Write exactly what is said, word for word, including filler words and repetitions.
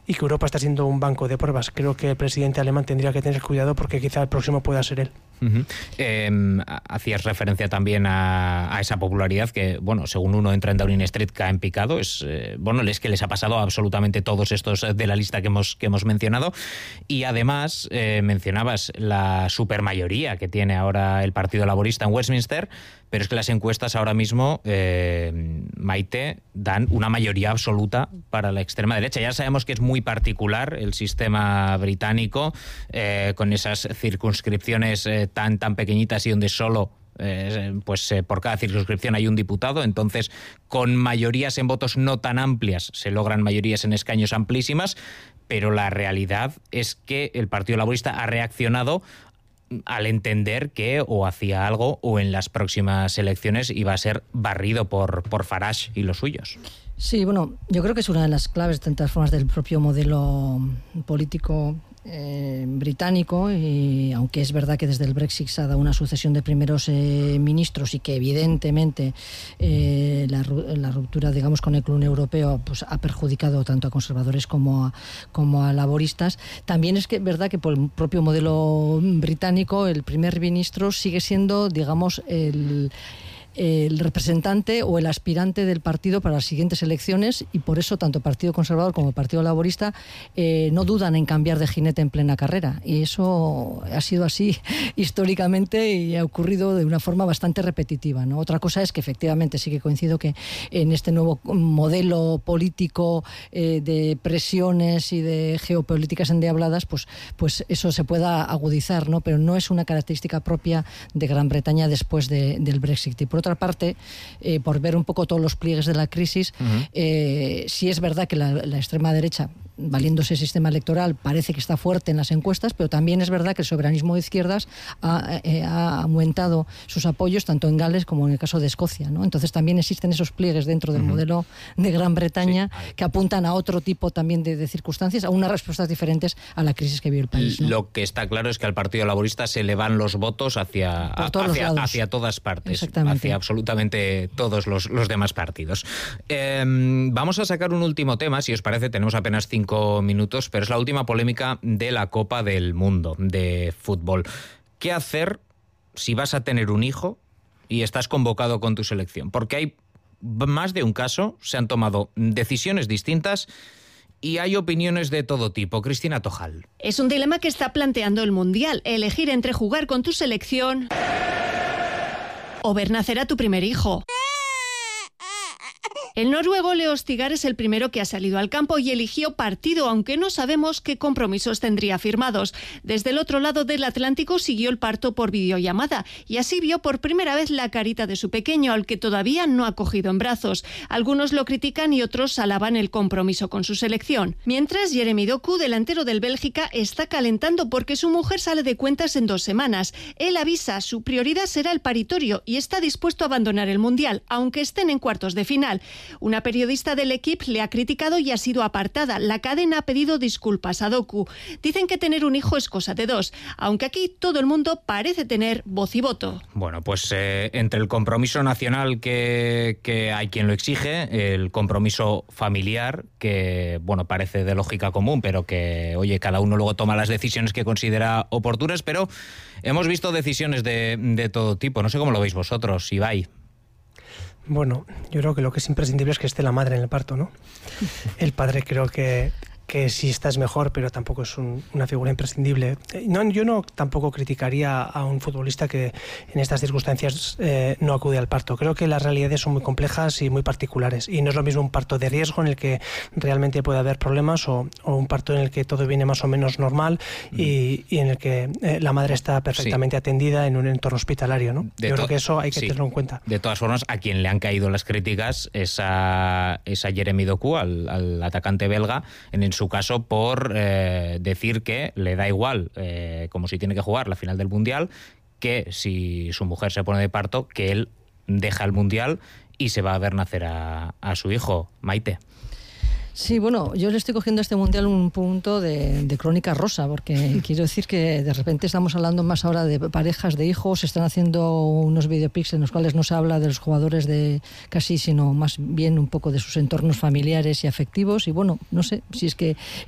y que Europa está siendo un banco de pruebas. Creo que el presidente alemán tendría que tener cuidado porque quizá el próximo pueda ser él. Uh-huh. Eh, hacías referencia también a, a esa popularidad que, bueno, según uno entra en Downing Street cae en picado. Es, eh, bueno, es que les ha pasado a absolutamente todos estos de la lista que hemos, que hemos mencionado. Y además eh, mencionabas la supermayoría que tiene ahora el Partido Laborista en Westminster, pero es que las encuestas ahora mismo, eh, Maite, dan una mayoría absoluta para la extrema derecha. Ya sabemos que es muy particular el sistema británico, eh, con esas circunscripciones eh, tan, tan pequeñitas y donde solo Eh, pues eh, por cada circunscripción hay un diputado. Entonces, con mayorías en votos no tan amplias se logran mayorías en escaños amplísimas, pero la realidad es que el Partido Laborista ha reaccionado al entender que o hacía algo o en las próximas elecciones iba a ser barrido por, por Farage y los suyos. Sí, bueno, yo creo que es una de las claves de tantas formas del propio modelo político eh, británico, y aunque es verdad que desde el Brexit se ha dado una sucesión de primeros eh, ministros y que evidentemente eh, la, la ruptura, digamos, con el Club Europeo pues ha perjudicado tanto a conservadores como a, como a laboristas, también es que es verdad que por el propio modelo británico el primer ministro sigue siendo, digamos, el el representante o el aspirante del partido para las siguientes elecciones, y por eso tanto el Partido Conservador como el Partido Laborista eh, no dudan en cambiar de jinete en plena carrera, y eso ha sido así históricamente y ha ocurrido de una forma bastante repetitiva, ¿no? Otra cosa es que efectivamente sí que coincido que en este nuevo modelo político eh, de presiones y de geopolíticas endiabladas, pues, pues eso se pueda agudizar, ¿no? Pero no es una característica propia de Gran Bretaña después de, del Brexit. Y por otra parte, eh, por ver un poco todos los pliegues de la crisis, uh-huh. eh, sí es verdad que la, la extrema derecha, valiéndose el sistema electoral, parece que está fuerte en las encuestas, pero también es verdad que el soberanismo de izquierdas ha, eh, ha aumentado sus apoyos tanto en Gales como en el caso de Escocia, ¿no? Entonces también existen esos pliegues dentro del uh-huh. modelo de Gran Bretaña sí. que apuntan a otro tipo también de, de circunstancias, a unas respuestas diferentes a la crisis que vive el país, ¿no? Lo que está claro es que al Partido Laborista se le van los votos hacia, hacia, hacia todas partes, hacia absolutamente todos los, los demás partidos. Eh, vamos a sacar un último tema, si os parece, tenemos apenas cinco minutos, pero es la última polémica de la Copa del Mundo de fútbol. ¿Qué hacer si vas a tener un hijo y estás convocado con tu selección? Porque hay más de un caso, se han tomado decisiones distintas y hay opiniones de todo tipo. Cristina Tojal. Es un dilema que está planteando el Mundial, elegir entre jugar con tu selección o ver nacer a tu primer hijo. El noruego Leo Stygar es el primero que ha salido al campo y eligió partido, aunque no sabemos qué compromisos tendría firmados. Desde el otro lado del Atlántico siguió el parto por videollamada y así vio por primera vez la carita de su pequeño, al que todavía no ha cogido en brazos. Algunos lo critican y otros alaban el compromiso con su selección. Mientras, Jeremy Doku, delantero del Bélgica, está calentando porque su mujer sale de cuentas en dos semanas. Él avisa, su prioridad será el paritorio y está dispuesto a abandonar el Mundial, aunque estén en cuartos de final. Una periodista del equipo le ha criticado y ha sido apartada. La cadena ha pedido disculpas a Doku. Dicen que tener un hijo es cosa de dos, aunque aquí todo el mundo parece tener voz y voto. Bueno, pues eh, entre el compromiso nacional que, que hay quien lo exige, el compromiso familiar, que bueno, parece de lógica común, pero que, oye, cada uno luego toma las decisiones que considera oportunas, pero hemos visto decisiones de, de todo tipo. No sé cómo lo veis vosotros, Ibai. Bueno, yo creo que lo que es imprescindible es que esté la madre en el parto, ¿no? El padre creo que, que sí está es mejor, pero tampoco es un, una figura imprescindible. No, yo no tampoco criticaría a un futbolista que en estas circunstancias eh, no acude al parto. Creo que las realidades son muy complejas y muy particulares, y no es lo mismo un parto de riesgo en el que realmente puede haber problemas o, o un parto en el que todo viene más o menos normal mm. y, y en el que eh, la madre está perfectamente sí. atendida en un entorno hospitalario, ¿no? De yo to- creo que eso hay que sí. tenerlo en cuenta. De todas formas, a quien le han caído las críticas es a, es a Jeremy Doku, al, al atacante belga, en, en su caso por eh, decir que le da igual, eh, como si tiene que jugar la final del Mundial, que si su mujer se pone de parto, que él deja el Mundial y se va a ver nacer a, a su hijo. Maite. Sí, bueno, yo le estoy cogiendo a este Mundial un punto de, de crónica rosa, porque quiero decir que de repente estamos hablando más ahora de parejas, de hijos, se están haciendo unos videopics en los cuales no se habla de los jugadores de casi, sino más bien un poco de sus entornos familiares y afectivos, y bueno, no sé si es que